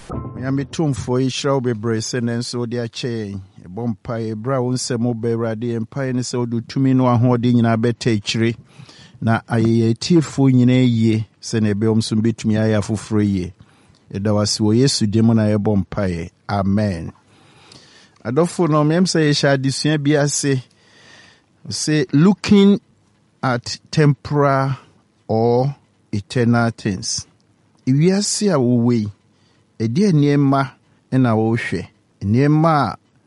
Miami tumfo ishra bebre senenso de ache bompa ebra wonsemo bebrade empa ne se odu tumi no ahode nyina beta ichire na ayeye tifo nyina yie se ne be omso betumi aya foforo yie edawase wo Yesu demo na ye bompa ye amen. Adofo no mem say ye sha disua bi ase say looking at temporal or eternal things. Iwiase a wo wei edi niema na wo hwe niema